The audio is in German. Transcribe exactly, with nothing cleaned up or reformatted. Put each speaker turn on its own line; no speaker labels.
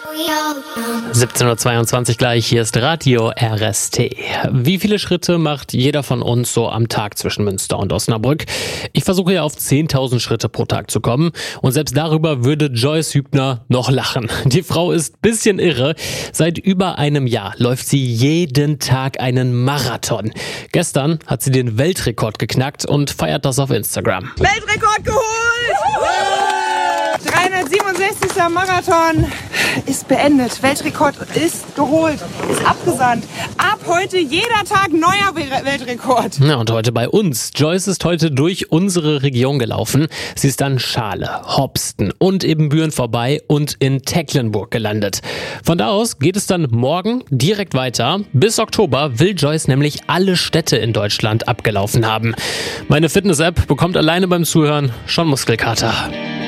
siebzehn Uhr zweiundzwanzig gleich, hier ist Radio R S T. Wie viele Schritte macht jeder von uns so am Tag zwischen Münster und Osnabrück? Ich versuche ja auf zehntausend Schritte pro Tag zu kommen und selbst darüber würde Joyce Hübner noch lachen. Die Frau ist ein bisschen irre. Seit über einem Jahr läuft sie jeden Tag einen Marathon. Gestern hat sie den Weltrekord geknackt und feiert das auf Instagram.
Weltrekord geholt! dreihundertsiebenundsechzigster Marathon ist beendet. Weltrekord ist geholt, ist abgesandt. Ab heute jeder Tag neuer Weltrekord.
Ja, und heute bei uns. Joyce ist heute durch unsere Region gelaufen. Sie ist an Schale, Hopsten und Ebenbüren vorbei und in Tecklenburg gelandet. Von da aus geht es dann morgen direkt weiter. Bis Oktober will Joyce nämlich alle Städte in Deutschland abgelaufen haben. Meine Fitness-App bekommt alleine beim Zuhören schon Muskelkater.